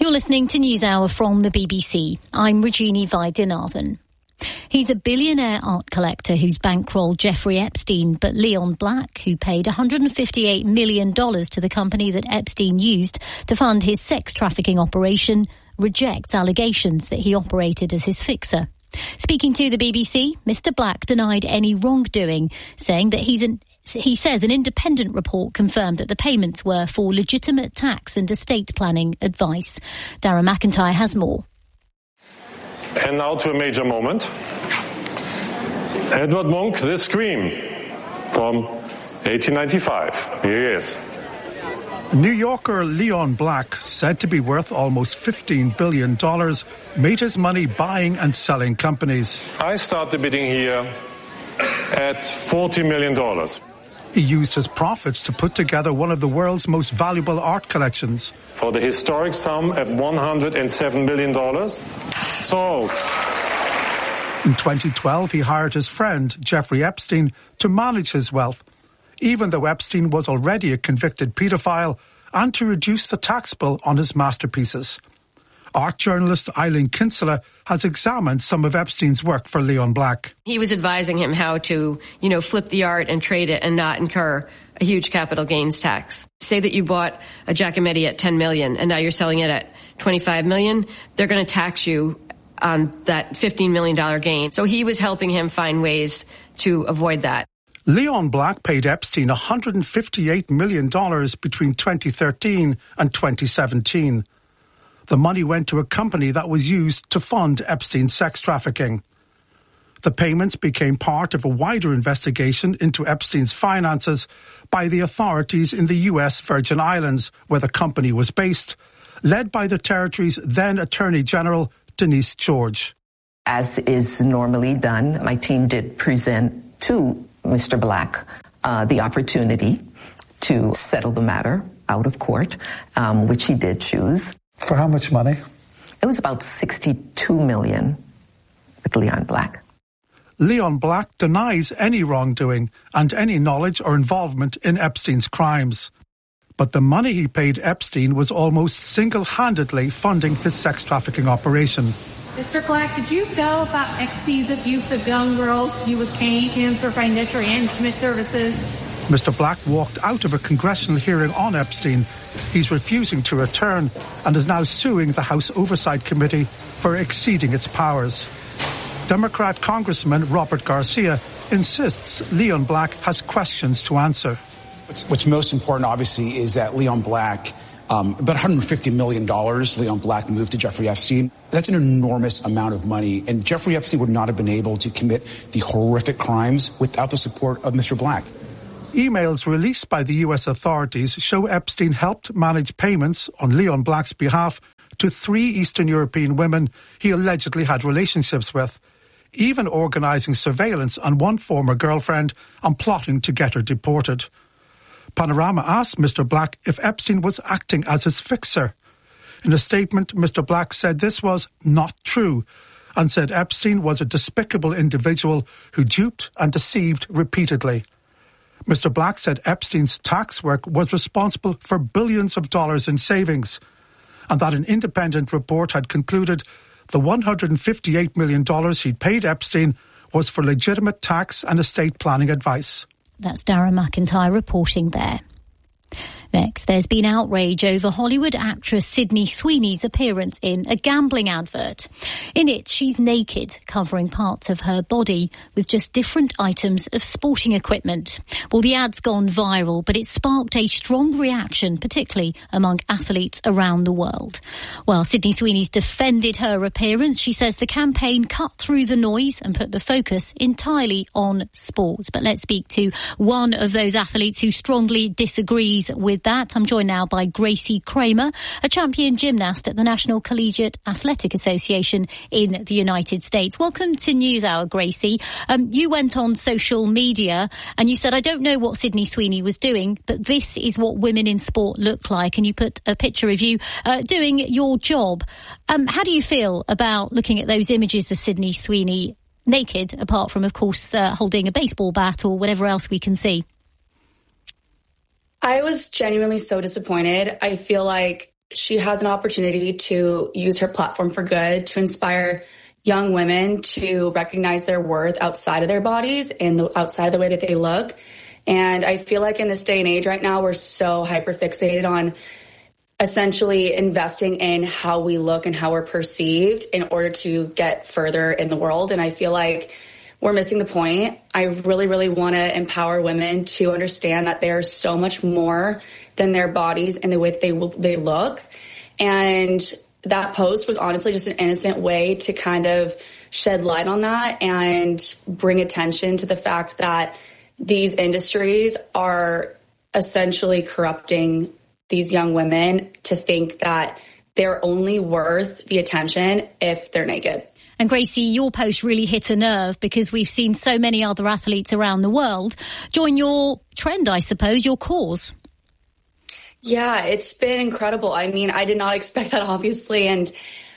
You're listening to NewsHour from the BBC. I'm Regina Vaidyanathan. He's a billionaire art collector who's bankrolled Jeffrey Epstein, but Leon Black, who paid $158 million to the company that Epstein used to fund his sex trafficking operation, rejects allegations that he operated as his fixer. Speaking to the BBC, Mr. Black denied any wrongdoing, saying that he says an independent report confirmed that the payments were for legitimate tax and estate planning advice. Darragh McIntyre has more. And now to a major moment. Edward Munch, The Scream, from 1895. Here he is. New Yorker Leon Black, said to be worth almost $15 billion, made his money buying and selling companies. I started bidding here at $40 million. He used his profits to put together one of the world's most valuable art collections. For the historic sum of $107 million. Sold. In 2012, he hired his friend, Jeffrey Epstein, to manage his wealth, even though Epstein was already a convicted paedophile, and to reduce the tax bill on his masterpieces. Art journalist Eileen Kinsella has examined some of Epstein's work for Leon Black. He was advising him how to, flip the art and trade it and not incur a huge capital gains tax. Say that you bought a Giacometti at $10 million and now you're selling it at $25 million. They're going to tax you on that $15 million gain. So he was helping him find ways to avoid that. Leon Black paid Epstein $158 million between 2013 and 2017. The money went to a company that was used to fund Epstein's sex trafficking. The payments became part of a wider investigation into Epstein's finances by the authorities in the U.S. Virgin Islands, where the company was based, led by the territory's then Attorney General, Denise George. As is normally done, my team did present to Mr. Black the opportunity to settle the matter out of court, which he did choose. For how much money? It was about $62 million with Leon Black. Leon Black denies any wrongdoing and any knowledge or involvement in Epstein's crimes. But the money he paid Epstein was almost single-handedly funding his sex trafficking operation. Mr. Black, did you know about Epstein's abuse of young girls? He was paying him for financial and intimate services. Mr. Black walked out of a congressional hearing on Epstein. He's refusing to return and is now suing the House Oversight Committee for exceeding its powers. Democrat Congressman Robert Garcia insists Leon Black has questions to answer. What's most important, obviously, is that Leon Black, about $150 million Leon Black moved to Jeffrey Epstein. That's an enormous amount of money, and Jeffrey Epstein would not have been able to commit the horrific crimes without the support of Mr. Black. Emails released by the U.S. authorities show Epstein helped manage payments on Leon Black's behalf to 3 Eastern European women he allegedly had relationships with, even organising surveillance on one former girlfriend and plotting to get her deported. Panorama asked Mr. Black if Epstein was acting as his fixer. In a statement, Mr. Black said this was not true and said Epstein was a despicable individual who duped and deceived repeatedly. Mr. Black said Epstein's tax work was responsible for billions of dollars in savings and that an independent report had concluded the $158 million he'd paid Epstein was for legitimate tax and estate planning advice. That's Darragh McIntyre reporting there. Next, there's been outrage over Hollywood actress Sydney Sweeney's appearance in a gambling advert. In it, she's naked, covering parts of her body with just different items of sporting equipment. Well, the ad's gone viral, but it sparked a strong reaction, particularly among athletes around the world. While Sydney Sweeney's defended her appearance, she says the campaign cut through the noise and put the focus entirely on sports. But let's speak to one of those athletes who strongly disagrees with that. I'm joined now by Gracie Kramer, a champion gymnast at the National Collegiate Athletic Association in the United States. Welcome to NewsHour, Gracie. You went on social media and you said, I don't know what Sydney Sweeney was doing, but this is what women in sport look like. And you put a picture of you doing your job. How do you feel about looking at those images of Sydney Sweeney naked, apart from, of course, holding a baseball bat or whatever else we can see? I was genuinely so disappointed. I feel like she has an opportunity to use her platform for good, to inspire young women to recognize their worth outside of their bodies and outside of the way that they look. And I feel like in this day and age right now, we're so hyper-fixated on essentially investing in how we look and how we're perceived in order to get further in the world. And I feel like we're missing the point. I really, really want to empower women to understand that they're so much more than their bodies and the way that they look. And that post was honestly just an innocent way to kind of shed light on that and bring attention to the fact that these industries are essentially corrupting these young women to think that they're only worth the attention if they're naked. And Gracie, your post really hit a nerve because we've seen so many other athletes around the world join your trend, I suppose, your cause. Yeah, it's been incredible. I mean, I did not expect that, obviously. And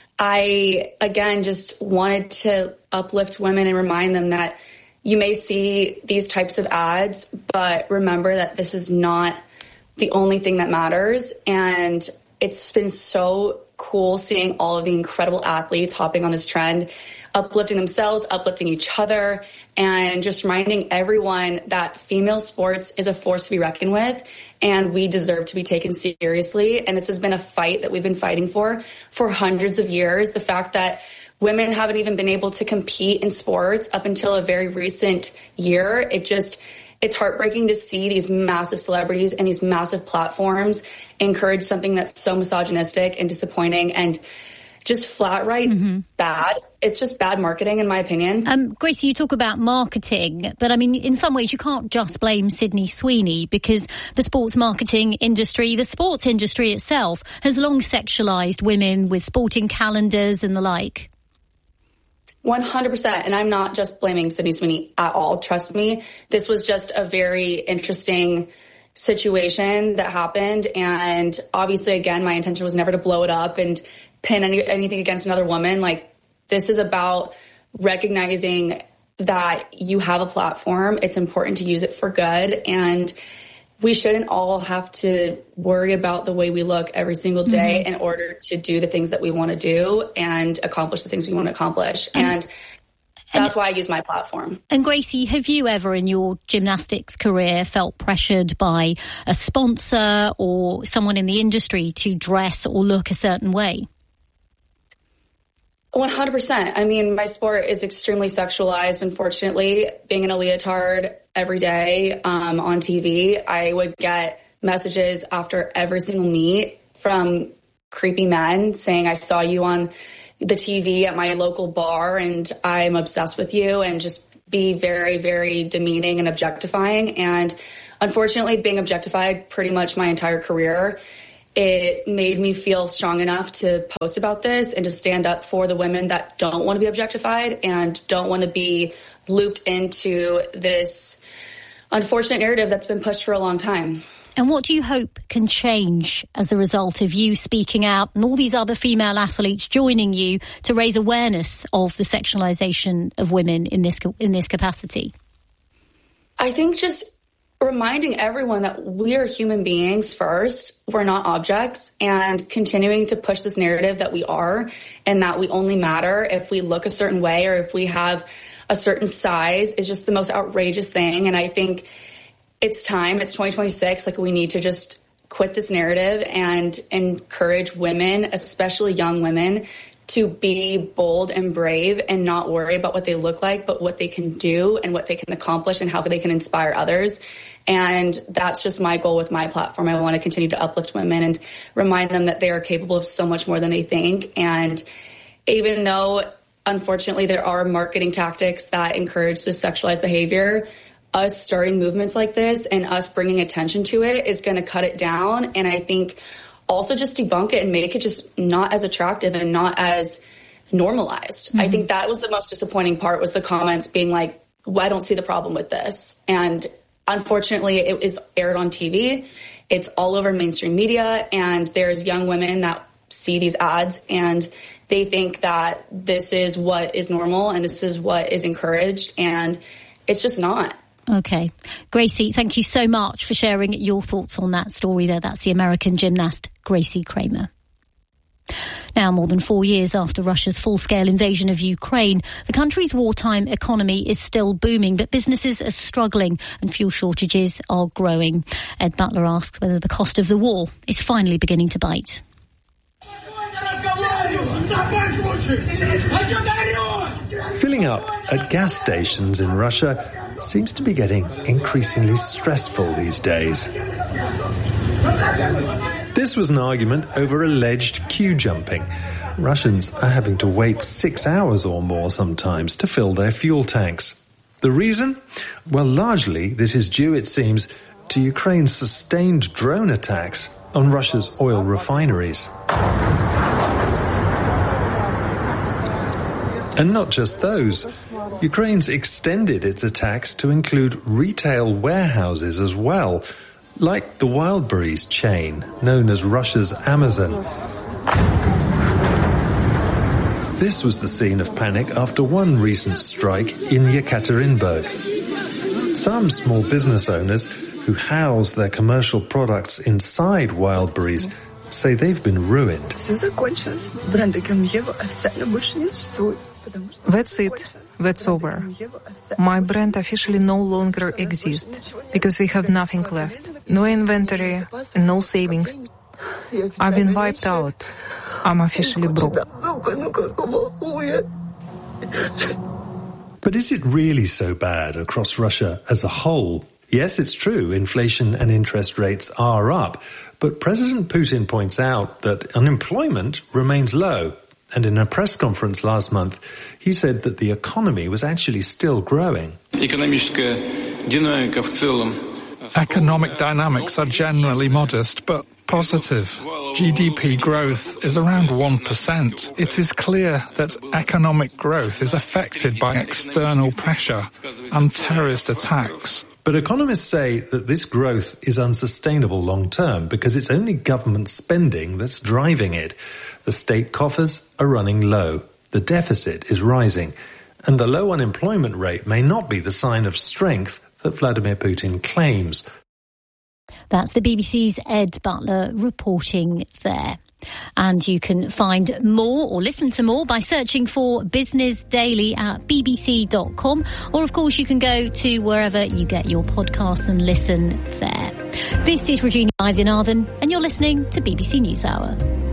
I, again, just wanted to uplift women and remind them that you may see these types of ads, but remember that this is not the only thing that matters. And it's been so cool seeing all of the incredible athletes hopping on this trend, uplifting themselves, uplifting each other, and just reminding everyone that female sports is a force to be reckoned with, and we deserve to be taken seriously. And this has been a fight that we've been fighting for hundreds of years. The fact that women haven't even been able to compete in sports up until a very recent year, it's heartbreaking to see these massive celebrities and these massive platforms encourage something that's so misogynistic and disappointing and just flat right bad. It's just bad marketing, in my opinion. Gracie, you talk about marketing, but I mean, in some ways you can't just blame Sydney Sweeney because the sports marketing industry, the sports industry itself, has long sexualized women with sporting calendars and the like. 100%. And I'm not just blaming Sydney Sweeney at all. Trust me. This was just a very interesting situation that happened. And obviously, again, my intention was never to blow it up and pin anything against another woman. Like, this is about recognizing that you have a platform. It's important to use it for good. And we shouldn't all have to worry about the way we look every single day in order to do the things that we want to do and accomplish the things we want to accomplish. And that's why I use my platform. And Gracie, have you ever in your gymnastics career felt pressured by a sponsor or someone in the industry to dress or look a certain way? 100%. I mean, my sport is extremely sexualized, unfortunately. Being in a leotard every day on TV, I would get messages after every single meet from creepy men saying, I saw you on the TV at my local bar and I'm obsessed with you, and just be very, very demeaning and objectifying. And unfortunately, being objectified pretty much my entire career, it made me feel strong enough to post about this and to stand up for the women that don't want to be objectified and don't want to be looped into this unfortunate narrative that's been pushed for a long time. And what do you hope can change as a result of you speaking out and all these other female athletes joining you to raise awareness of the sexualization of women in this capacity? I think just reminding everyone that we are human beings first. We're not objects, and continuing to push this narrative that we are and that we only matter if we look a certain way or if we have a certain size is just the most outrageous thing. And I think it's time. It's 2026. Like, we need to just quit this narrative and encourage women, especially young women, to be bold and brave and not worry about what they look like, but what they can do and what they can accomplish and how they can inspire others. And that's just my goal with my platform. I want to continue to uplift women and remind them that they are capable of so much more than they think. And even though, unfortunately, there are marketing tactics that encourage this sexualized behavior, us starting movements like this and us bringing attention to it is going to cut it down. And I think also just debunk it and make it just not as attractive and not as normalized. I think that was the most disappointing part, was the comments being like, well, I don't see the problem with this. And unfortunately, it is aired on TV. It's all over mainstream media. And there's young women that see these ads and they think that this is what is normal and this is what is encouraged. And it's just not. Okay. Gracie, thank you so much for sharing your thoughts on that story there. That's the American gymnast, Gracie Kramer. Now, more than 4 years after Russia's full-scale invasion of Ukraine, the country's wartime economy is still booming, but businesses are struggling and fuel shortages are growing. Ed Butler asks whether the cost of the war is finally beginning to bite. Filling up at gas stations in Russia seems to be getting increasingly stressful these days. This was an argument over alleged queue jumping. Russians are having to wait 6 hours or more sometimes to fill their fuel tanks. The reason? Well, largely this is due, it seems, to Ukraine's sustained drone attacks on Russia's oil refineries. And not just those. Ukraine's extended its attacks to include retail warehouses as well, like the Wildberries chain, known as Russia's Amazon. This was the scene of panic after one recent strike in Yekaterinburg. Some small business owners who house their commercial products inside Wildberries say they've been ruined. That's it. That's over. My brand officially no longer exists because we have nothing left. No inventory and no savings. I've been wiped out. I'm officially broke. But is it really so bad across Russia as a whole? Yes, it's true, inflation and interest rates are up, but President Putin points out that unemployment remains low. And in a press conference last month, he said that the economy was actually still growing. Economic dynamics are generally modest, but positive. GDP growth is around 1%. It is clear that economic growth is affected by external pressure and terrorist attacks. But economists say that this growth is unsustainable long term because it's only government spending that's driving it. The state coffers are running low. The deficit is rising. And the low unemployment rate may not be the sign of strength that Vladimir Putin claims. That's the BBC's Ed Butler reporting there. And you can find more or listen to more by searching for Business Daily at bbc.com. Or, of course, you can go to wherever you get your podcasts and listen there. This is Regina Vaidyanathan, and you're listening to BBC NewsHour.